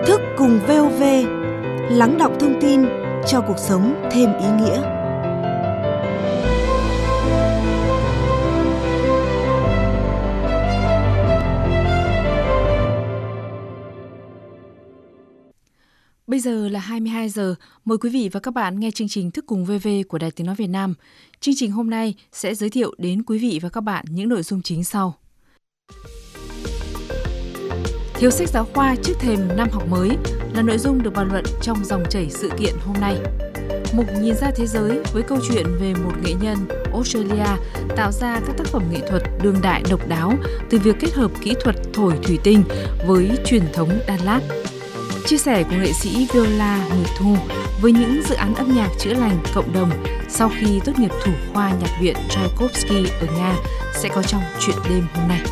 Thức cùng VOV, lắng đọng thông tin cho cuộc sống thêm ý nghĩa. Bây giờ là 22 giờ, mời quý vị và các bạn nghe chương trình Thức cùng VV của Đài Tiếng nói Việt Nam. Chương trình hôm nay sẽ giới thiệu đến quý vị và các bạn những nội dung chính sau. Thiếu sách giáo khoa trước thềm năm học mới là nội dung được bàn luận trong dòng chảy sự kiện hôm nay. Mục nhìn ra thế giới với câu chuyện về một nghệ nhân Australia tạo ra các tác phẩm nghệ thuật đương đại độc đáo từ việc kết hợp kỹ thuật thổi thủy tinh với truyền thống đan lát. Chia sẻ của nghệ sĩ viola Nguyệt Thu với những dự án âm nhạc chữa lành cộng đồng sau khi tốt nghiệp thủ khoa nhạc viện Tchaikovsky ở Nga sẽ có trong Chuyện đêm hôm nay.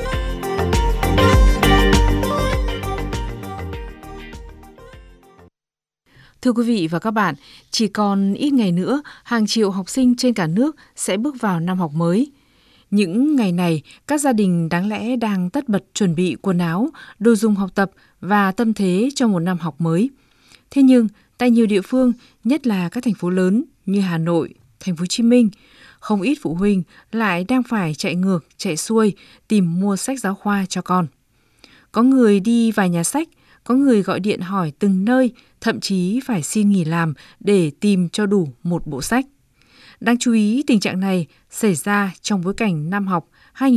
Thưa quý vị và các bạn, chỉ còn ít ngày nữa, hàng triệu học sinh trên cả nước sẽ bước vào năm học mới. Những ngày này, các gia đình đáng lẽ đang tất bật chuẩn bị quần áo, đồ dùng học tập và tâm thế cho một năm học mới. Thế nhưng, tại nhiều địa phương, nhất là các thành phố lớn như Hà Nội, Thành phố Hồ Chí Minh, không ít phụ huynh lại đang phải chạy ngược, chạy xuôi tìm mua sách giáo khoa cho con. Có người đi vài nhà sách, có người gọi điện hỏi từng nơi, thậm chí phải xin nghỉ làm để tìm cho đủ một bộ sách. Đáng chú ý, tình trạng này xảy ra trong bối cảnh năm học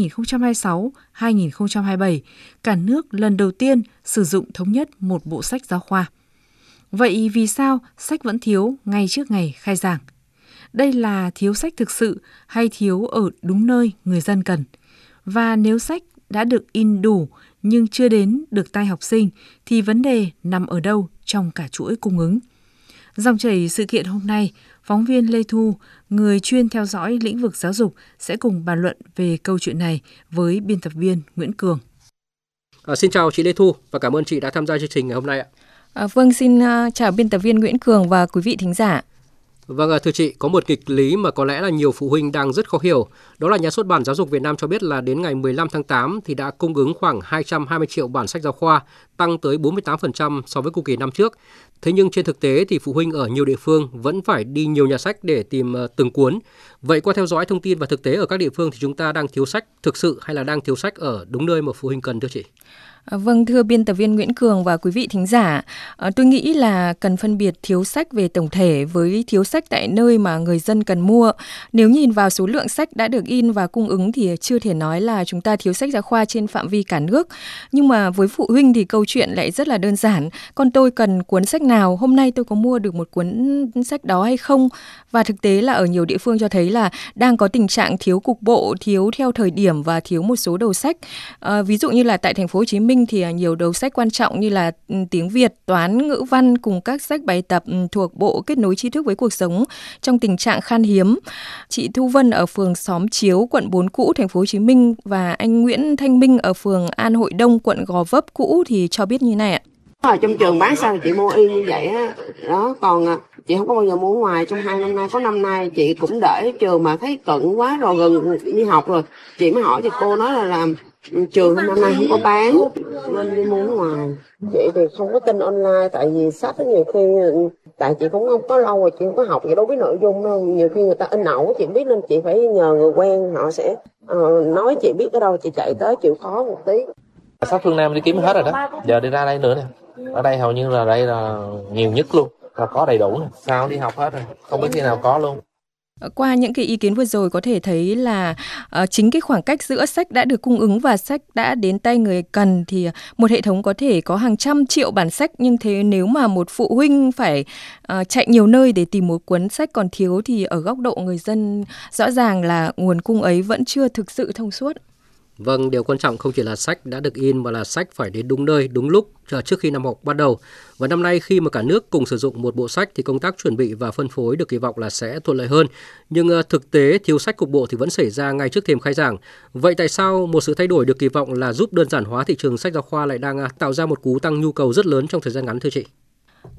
2026-2027, cả nước lần đầu tiên sử dụng thống nhất một bộ sách giáo khoa. Vậy vì sao sách vẫn thiếu ngay trước ngày khai giảng? Đây là thiếu sách thực sự hay thiếu ở đúng nơi người dân cần? Và nếu sách đã được in đủ nhưng chưa đến được tay học sinh thì vấn đề nằm ở đâu trong cả chuỗi cung ứng? Dòng chảy sự kiện hôm nay, phóng viên Lê Thu, người chuyên theo dõi lĩnh vực giáo dục, sẽ cùng bàn luận về câu chuyện này với biên tập viên Nguyễn Cường. Xin chào chị Lê Thu và cảm ơn chị đã tham gia chương trình ngày hôm nay ạ. Vâng, xin chào biên tập viên Nguyễn Cường và quý vị thính giả. Vâng, thưa chị, có một nghịch lý mà có lẽ là nhiều phụ huynh đang rất khó hiểu. Đó là Nhà xuất bản Giáo dục Việt Nam cho biết là đến ngày 15 tháng 8 thì đã cung ứng khoảng 220 triệu bản sách giáo khoa, tăng tới 48% so với cùng kỳ năm trước. Thế nhưng trên thực tế thì phụ huynh ở nhiều địa phương vẫn phải đi nhiều nhà sách để tìm từng cuốn. Vậy qua theo dõi thông tin và thực tế ở các địa phương thì chúng ta đang thiếu sách thực sự hay là đang thiếu sách ở đúng nơi mà phụ huynh cần thưa chị? Vâng, thưa biên tập viên Nguyễn Cường và quý vị thính giả, tôi nghĩ là cần phân biệt thiếu sách về tổng thể với thiếu sách tại nơi mà người dân cần mua. Nếu nhìn vào số lượng sách đã được in và cung ứng thì chưa thể nói là chúng ta thiếu sách giáo khoa trên phạm vi cả nước. Nhưng mà với phụ huynh thì câu chuyện lại rất là đơn giản. Con tôi cần cuốn sách nào, hôm nay tôi có mua được một cuốn sách đó hay không? Và thực tế là ở nhiều địa phương cho thấy là đang có tình trạng thiếu cục bộ, thiếu theo thời điểm và thiếu một số đầu sách. Ví dụ như là tại Thành phố Hồ Chí Minh thì nhiều đầu sách quan trọng như là tiếng Việt, toán, ngữ văn cùng các sách bài tập thuộc bộ kết nối tri thức với cuộc sống trong tình trạng khan hiếm. Chị Thu Vân ở phường Xóm Chiếu, quận 4 cũ, Thành phố Hồ Chí Minh và anh Nguyễn Thanh Minh ở phường An Hội Đông, quận Gò Vấp cũ thì cho biết như này ạ. Ở trong trường bán sao chị mua y như vậy á, đó, còn chị không có bao giờ mua ngoài. Trong 2 năm nay, có năm nay chị cũng để trường mà thấy cận quá rồi, gần đi học rồi, chị mới hỏi thì cô nói là làm trường năm nay không có bán nên đi mua ngoài. Chị thì không có tin online, tại vì sách nhiều khi tại chị cũng không có lâu rồi, chị không có học, chị đâu biết nội dung đâu, nhiều khi người ta in ẩu chị biết nên chị phải nhờ người quen, họ sẽ nói chị biết ở đâu chị chạy tới, chịu khó một tí. Sách phương Nam đi kiếm hết rồi đó, giờ đi ra đây nữa nè, ở đây hầu như là đây là nhiều nhất luôn, là có đầy đủ nè, sao đi học hết rồi, không biết khi nào có luôn. Qua những cái ý kiến vừa rồi có thể thấy là chính cái khoảng cách giữa sách đã được cung ứng và sách đã đến tay người cần thì một hệ thống có thể có hàng trăm triệu bản sách, nhưng thế nếu mà một phụ huynh phải chạy nhiều nơi để tìm một cuốn sách còn thiếu thì ở góc độ người dân rõ ràng là nguồn cung ấy vẫn chưa thực sự thông suốt. Vâng, điều quan trọng không chỉ là sách đã được in mà là sách phải đến đúng nơi, đúng lúc trước khi năm học bắt đầu. Và năm nay khi mà cả nước cùng sử dụng một bộ sách thì công tác chuẩn bị và phân phối được kỳ vọng là sẽ thuận lợi hơn. Nhưng thực tế thiếu sách cục bộ thì vẫn xảy ra ngay trước thềm khai giảng. Vậy tại sao một sự thay đổi được kỳ vọng là giúp đơn giản hóa thị trường sách giáo khoa lại đang tạo ra một cú tăng nhu cầu rất lớn trong thời gian ngắn thưa chị?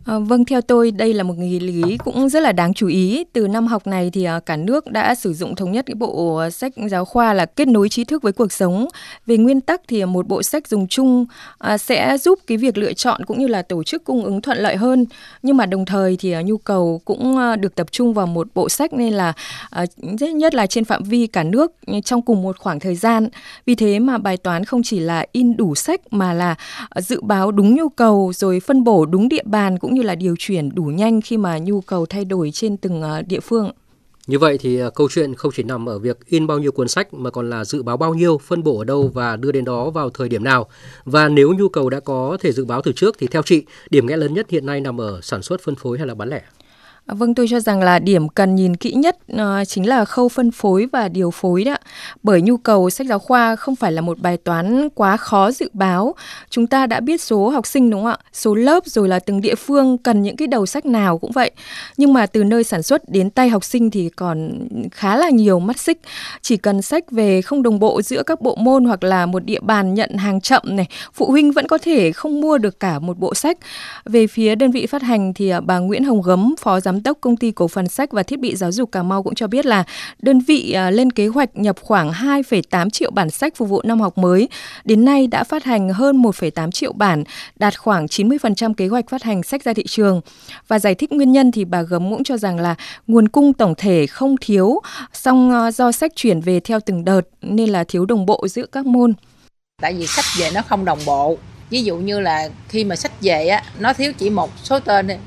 Vâng, theo tôi đây là một nghịch lý cũng rất là đáng chú ý. Từ năm học này thì cả nước đã sử dụng thống nhất cái bộ sách giáo khoa là kết nối trí thức với cuộc sống. Về nguyên tắc thì một bộ sách dùng chung sẽ giúp cái việc lựa chọn cũng như là tổ chức cung ứng thuận lợi hơn. Nhưng mà đồng thời thì nhu cầu cũng được tập trung vào một bộ sách nên là nhất là trên phạm vi cả nước trong cùng một khoảng thời gian. Vì thế mà bài toán không chỉ là in đủ sách mà là dự báo đúng nhu cầu rồi phân bổ đúng địa bàn cũng như là điều chuyển đủ nhanh khi mà nhu cầu thay đổi trên từng địa phương. Như vậy thì câu chuyện không chỉ nằm ở việc in bao nhiêu cuốn sách mà còn là dự báo bao nhiêu, phân bổ ở đâu và đưa đến đó vào thời điểm nào. Và nếu nhu cầu đã có thể dự báo từ trước thì theo chị, điểm nghẽn lớn nhất hiện nay nằm ở sản xuất, phân phối hay là bán lẻ? Vâng, tôi cho rằng là điểm cần nhìn kỹ nhất chính là khâu phân phối và điều phối đó. Bởi nhu cầu sách giáo khoa không phải là một bài toán quá khó dự báo. Chúng ta đã biết số học sinh đúng không ạ? Số lớp rồi là từng địa phương cần những cái đầu sách nào cũng vậy. Nhưng mà từ nơi sản xuất đến tay học sinh thì còn khá là nhiều mắt xích. Chỉ cần sách về không đồng bộ giữa các bộ môn hoặc là một địa bàn nhận hàng chậm này, phụ huynh vẫn có thể không mua được cả một bộ sách. Về phía đơn vị phát hành thì bà Nguyễn Hồng Gấm, Phó Giám đốc Công ty Cổ phần Sách và Thiết bị Giáo dục Cà Mau cũng cho biết là đơn vị lên kế hoạch nhập khoảng 2,8 triệu bản sách phục vụ năm học mới. Đến nay đã phát hành hơn 1,8 triệu bản, đạt khoảng 90% kế hoạch phát hành sách ra thị trường. Và giải thích nguyên nhân thì bà Gấm cũng cho rằng là nguồn cung tổng thể không thiếu, song do sách chuyển về theo từng đợt nên là thiếu đồng bộ giữa các môn. Tại vì sách về nó không đồng bộ. Ví dụ như là khi mà sách về á, nó thiếu chỉ một số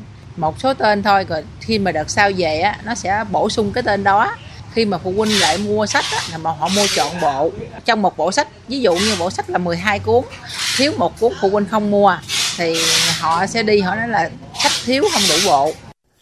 tên thôi, rồi khi mà đợt sau về á, nó sẽ bổ sung cái tên đó. Khi mà phụ huynh lại mua sách á, là mà họ mua trọn bộ. Trong một bộ sách, ví dụ như bộ sách là 12 cuốn, thiếu một cuốn phụ huynh không mua thì họ sẽ đi họ nói là sách thiếu không đủ bộ.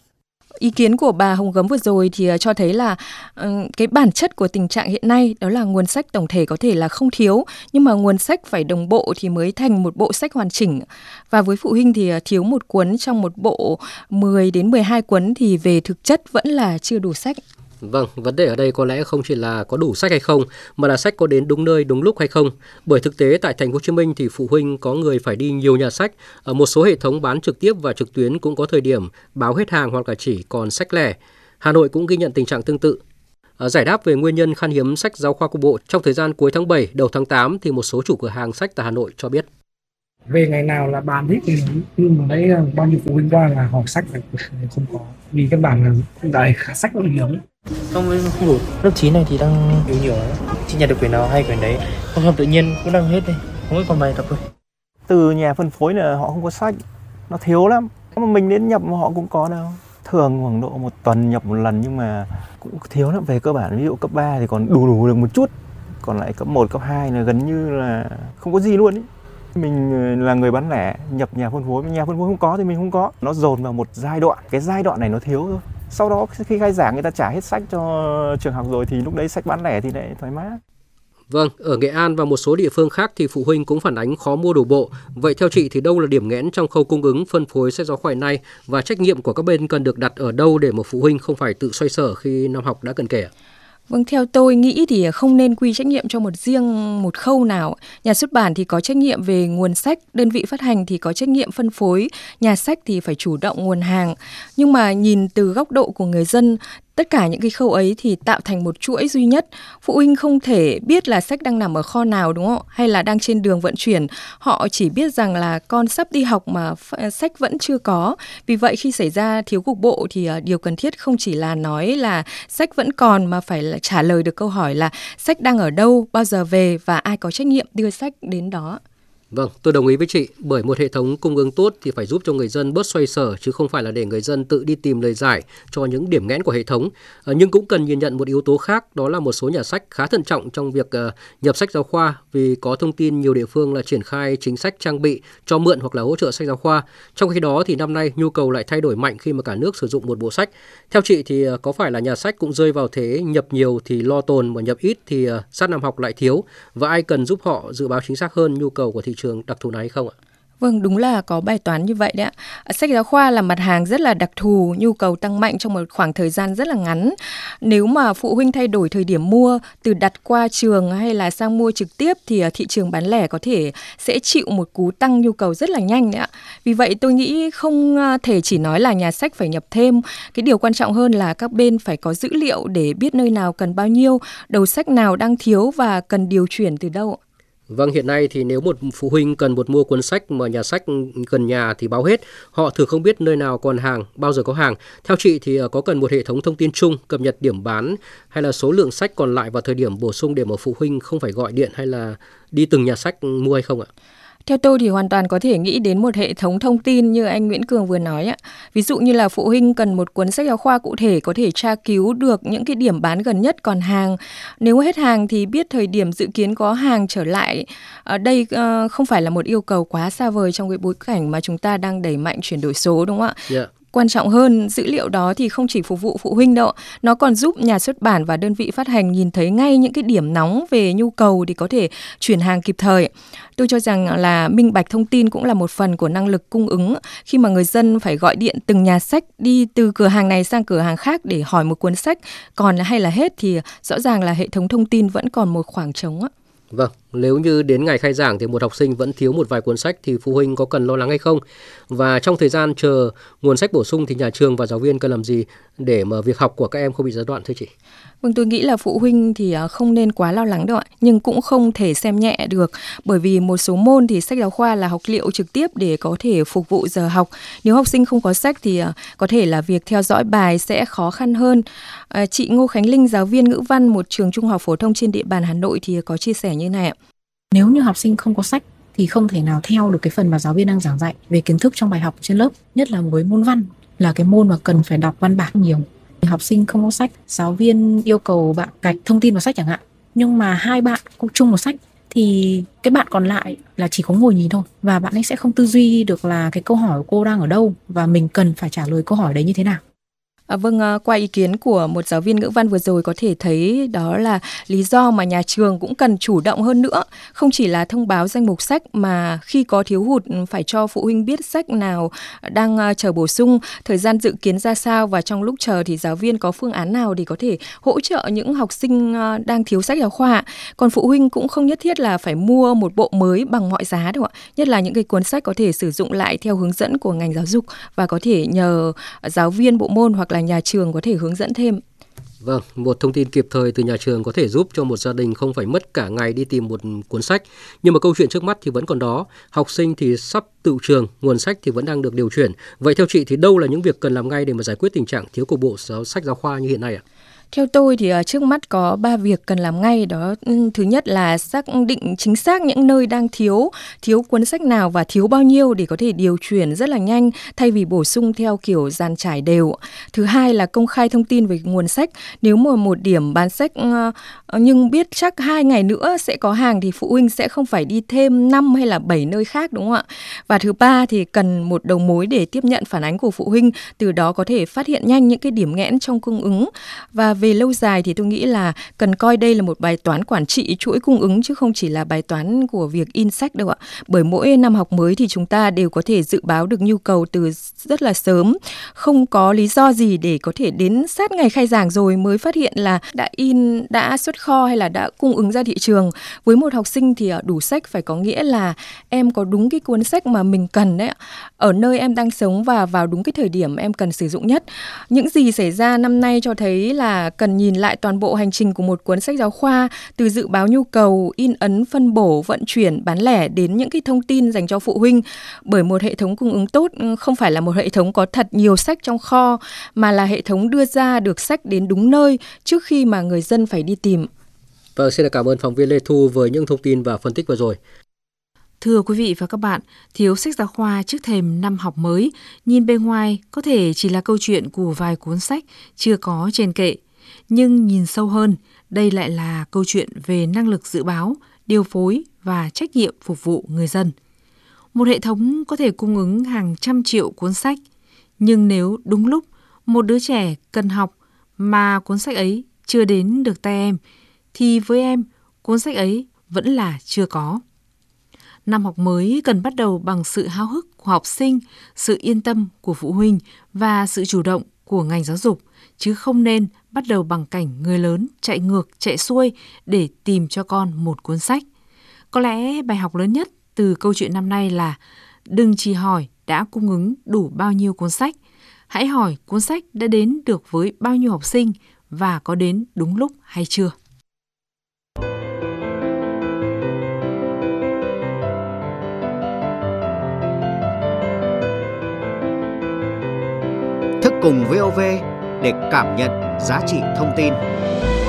Ý kiến của bà Hồng Gấm vừa rồi thì cho thấy là cái bản chất của tình trạng hiện nay đó là nguồn sách tổng thể có thể là không thiếu, nhưng mà nguồn sách phải đồng bộ thì mới thành một bộ sách hoàn chỉnh. Và với phụ huynh thì thiếu một cuốn trong một bộ 10 đến 12 cuốn thì về thực chất vẫn là chưa đủ sách. Vâng, vấn đề ở đây có lẽ không chỉ là có đủ sách hay không, mà là sách có đến đúng nơi, đúng lúc hay không. Bởi thực tế tại Thành phố Hồ Chí Minh thì phụ huynh có người phải đi nhiều nhà sách. Ở một số hệ thống bán trực tiếp và trực tuyến cũng có thời điểm báo hết hàng hoặc là chỉ còn sách lẻ. Hà Nội cũng ghi nhận tình trạng tương tự. Giải đáp về nguyên nhân khan hiếm sách giáo khoa cục bộ trong thời gian cuối tháng 7, đầu tháng 8 thì một số chủ cửa hàng sách tại Hà Nội cho biết. Về ngày nào là bán hết thì nhưng mà đấy bao nhiêu phụ huynh qua là hỏi sách là không có, vì các bạn là đại sách nó hiếm. Không đủ. Lớp 9 này thì đang nhiều đấy. Chỉ nhận được quyển nào hay quyển đấy. Không tự nhiên cũng đang hết đây. Không có còn bài tập thôi. Từ nhà phân phối là họ không có sách, nó thiếu lắm. Mà mình đến nhập mà họ cũng có đâu. Thường khoảng độ một tuần nhập một lần nhưng mà cũng thiếu lắm. Về cơ bản ví dụ cấp 3 thì còn đủ được một chút. Còn lại cấp 1, cấp 2 là gần như là không có gì luôn ý. Mình là người bán lẻ, nhập nhà phân phối, nhà phân phối không có thì mình không có. Nó dồn vào một giai đoạn, cái giai đoạn này nó thiếu thôi. Sau đó khi khai giảng người ta trả hết sách cho trường học rồi thì lúc đấy sách bán lẻ thì lại thoải mái. Vâng, ở Nghệ An và một số địa phương khác thì phụ huynh cũng phản ánh khó mua đủ bộ. Vậy theo chị thì đâu là điểm nghẽn trong khâu cung ứng phân phối sách giáo khoa hiện nay và trách nhiệm của các bên cần được đặt ở đâu để một phụ huynh không phải tự xoay sở khi năm học đã cận kề? Vâng, theo tôi nghĩ thì không nên quy trách nhiệm cho một khâu nào. Nhà xuất bản thì có trách nhiệm về nguồn sách, đơn vị phát hành thì có trách nhiệm phân phối, nhà sách thì phải chủ động nguồn hàng. Nhưng mà nhìn từ góc độ của người dân, tất cả những cái khâu ấy thì tạo thành một chuỗi duy nhất. Phụ huynh không thể biết là sách đang nằm ở kho nào đúng không? Hay là đang trên đường vận chuyển. Họ chỉ biết rằng là con sắp đi học mà sách vẫn chưa có. Vì vậy khi xảy ra thiếu cục bộ thì điều cần thiết không chỉ là nói là sách vẫn còn mà phải là trả lời được câu hỏi là sách đang ở đâu, bao giờ về và ai có trách nhiệm đưa sách đến đó. Vâng, tôi đồng ý với chị, bởi một hệ thống cung ứng tốt thì phải giúp cho người dân bớt xoay sở chứ không phải là để người dân tự đi tìm lời giải cho những điểm nghẽn của hệ thống. Nhưng cũng cần nhìn nhận một yếu tố khác, đó là một số nhà sách khá thận trọng trong việc nhập sách giáo khoa vì có thông tin nhiều địa phương là triển khai chính sách trang bị cho mượn hoặc là hỗ trợ sách giáo khoa. Trong khi đó thì năm nay nhu cầu lại thay đổi mạnh khi mà cả nước sử dụng một bộ sách. Theo chị thì có phải là nhà sách cũng rơi vào thế nhập nhiều thì lo tồn mà nhập ít thì sát năm học lại thiếu, và ai cần giúp họ dự báo chính xác hơn nhu cầu của thị trường đặc thù này hay không ạ? Vâng, đúng là có bài toán như vậy đấy ạ. Sách giáo khoa là mặt hàng rất là đặc thù, nhu cầu tăng mạnh trong một khoảng thời gian rất là ngắn. Nếu mà phụ huynh thay đổi thời điểm mua, từ đặt qua trường hay là sang mua trực tiếp thì thị trường bán lẻ có thể sẽ chịu một cú tăng nhu cầu rất là nhanh đấy ạ. Vì vậy tôi nghĩ không thể chỉ nói là nhà sách phải nhập thêm. Cái điều quan trọng hơn là các bên phải có dữ liệu để biết nơi nào cần bao nhiêu, đầu sách nào đang thiếu và cần điều chuyển từ đâu. Vâng, hiện nay thì nếu một phụ huynh cần mua cuốn sách mà nhà sách gần nhà thì báo hết, họ thường không biết nơi nào còn hàng, bao giờ có hàng. Theo chị thì có cần một hệ thống thông tin chung, cập nhật điểm bán hay là số lượng sách còn lại vào thời điểm bổ sung để mà phụ huynh không phải gọi điện hay là đi từng nhà sách mua hay không ạ? Theo tôi thì hoàn toàn có thể nghĩ đến một hệ thống thông tin như anh Nguyễn Cường vừa nói ạ. Ví dụ như là phụ huynh cần một cuốn sách giáo khoa cụ thể có thể tra cứu được những cái điểm bán gần nhất còn hàng. Nếu hết hàng thì biết thời điểm dự kiến có hàng trở lại. Đây không phải là một yêu cầu quá xa vời trong cái bối cảnh mà chúng ta đang đẩy mạnh chuyển đổi số, đúng không ạ? Yeah. Quan trọng hơn, dữ liệu đó thì không chỉ phục vụ phụ huynh đâu, nó còn giúp nhà xuất bản và đơn vị phát hành nhìn thấy ngay những cái điểm nóng về nhu cầu để có thể chuyển hàng kịp thời. Tôi cho rằng là minh bạch thông tin cũng là một phần của năng lực cung ứng khi mà người dân phải gọi điện từng nhà sách, đi từ cửa hàng này sang cửa hàng khác để hỏi một cuốn sách còn hay là hết thì rõ ràng là hệ thống thông tin vẫn còn một khoảng trống. Vâng, nếu như đến ngày khai giảng thì một học sinh vẫn thiếu một vài cuốn sách thì phụ huynh có cần lo lắng hay không? Và trong thời gian chờ nguồn sách bổ sung thì nhà trường và giáo viên cần làm gì để mà việc học của các em không bị gián đoạn thưa chị? Vâng, tôi nghĩ là phụ huynh thì không nên quá lo lắng đâu ạ, nhưng cũng không thể xem nhẹ được, bởi vì một số môn thì sách giáo khoa là học liệu trực tiếp để có thể phục vụ giờ học. Nếu học sinh không có sách thì có thể là việc theo dõi bài sẽ khó khăn hơn. Chị Ngô Khánh Linh, giáo viên ngữ văn một trường trung học phổ thông trên địa bàn Hà Nội thì có chia sẻ như này ạ. Nếu như học sinh không có sách thì không thể nào theo được cái phần mà giáo viên đang giảng dạy về kiến thức trong bài học trên lớp, nhất là với môn văn là cái môn mà cần phải đọc văn bản nhiều. Học sinh không có sách, giáo viên yêu cầu bạn gạch thông tin vào sách chẳng hạn, nhưng mà hai bạn cũng chung một sách thì cái bạn còn lại là chỉ có ngồi nhìn thôi, và bạn ấy sẽ không tư duy được là cái câu hỏi của cô đang ở đâu và mình cần phải trả lời câu hỏi đấy như thế nào. Vâng, qua ý kiến của một giáo viên ngữ văn vừa rồi có thể thấy đó là lý do mà nhà trường cũng cần chủ động hơn nữa. Không chỉ là thông báo danh mục sách mà khi có thiếu hụt phải cho phụ huynh biết sách nào đang chờ bổ sung, thời gian dự kiến ra sao, và trong lúc chờ thì giáo viên có phương án nào để có thể hỗ trợ những học sinh đang thiếu sách giáo khoa. Còn phụ huynh cũng không nhất thiết là phải mua một bộ mới bằng mọi giá đâu ạ. Nhất là những cái cuốn sách có thể sử dụng lại theo hướng dẫn của ngành giáo dục và có thể nhờ giáo viên bộ môn hoặc là nhà trường có thể hướng dẫn thêm. Vâng, một thông tin kịp thời từ nhà trường có thể giúp cho một gia đình không phải mất cả ngày đi tìm một cuốn sách. Nhưng mà câu chuyện trước mắt thì vẫn còn đó. Học sinh thì sắp tự trường, nguồn sách thì vẫn đang được điều chuyển. Vậy theo chị thì đâu là những việc cần làm ngay để mà giải quyết tình trạng thiếu cục bộ sách giáo khoa như hiện nay ạ? Theo tôi thì trước mắt có 3 việc cần làm ngay. Đó, thứ nhất là xác định chính xác những nơi đang thiếu cuốn sách nào và thiếu bao nhiêu để có thể điều chuyển rất là nhanh thay vì bổ sung theo kiểu dàn trải đều. Thứ hai là công khai thông tin về nguồn sách. Nếu mà một điểm bán sách nhưng biết chắc 2 ngày nữa sẽ có hàng thì phụ huynh sẽ không phải đi thêm 5 hay là 7 nơi khác, đúng không ạ? Và thứ ba thì cần một đầu mối để tiếp nhận phản ánh của phụ huynh, từ đó có thể phát hiện nhanh những cái điểm nghẽn trong cung ứng. Và về lâu dài thì tôi nghĩ là cần coi đây là một bài toán quản trị chuỗi cung ứng chứ không chỉ là bài toán của việc in sách đâu ạ. Bởi mỗi năm học mới thì chúng ta đều có thể dự báo được nhu cầu từ rất là sớm. Không có lý do gì để có thể đến sát ngày khai giảng rồi mới phát hiện là đã xuất kho hay là đã cung ứng ra thị trường. Với một học sinh thì đủ sách phải có nghĩa là em có đúng cái cuốn sách mà mình cần đấy, ở nơi em đang sống và vào đúng cái thời điểm em cần sử dụng nhất. Những gì xảy ra năm nay cho thấy là cần nhìn lại toàn bộ hành trình của một cuốn sách giáo khoa, từ dự báo nhu cầu, in ấn, phân bổ, vận chuyển, bán lẻ đến những cái thông tin dành cho phụ huynh. Bởi một hệ thống cung ứng tốt không phải là một hệ thống có thật nhiều sách trong kho, mà là hệ thống đưa ra được sách đến đúng nơi trước khi mà người dân phải đi tìm. Vâng, xin cảm ơn phóng viên Lê Thu với những thông tin và phân tích vừa rồi. Thưa quý vị và các bạn, thiếu sách giáo khoa trước thềm năm học mới, nhìn bề ngoài có thể chỉ là câu chuyện của vài cuốn sách chưa có trên kệ. Nhưng nhìn sâu hơn, đây lại là câu chuyện về năng lực dự báo, điều phối và trách nhiệm phục vụ người dân. Một hệ thống có thể cung ứng hàng trăm triệu cuốn sách, nhưng nếu đúng lúc một đứa trẻ cần học mà cuốn sách ấy chưa đến được tay em, thì với em, cuốn sách ấy vẫn là chưa có. Năm học mới cần bắt đầu bằng sự háo hức của học sinh, sự yên tâm của phụ huynh và sự chủ động của ngành giáo dục, chứ không nên bắt đầu bằng cảnh người lớn chạy ngược, chạy xuôi để tìm cho con một cuốn sách. Có lẽ bài học lớn nhất từ câu chuyện năm nay là đừng chỉ hỏi đã cung ứng đủ bao nhiêu cuốn sách. Hãy hỏi cuốn sách đã đến được với bao nhiêu học sinh và có đến đúng lúc hay chưa. Thức cùng VOV để cảm nhận giá trị thông tin.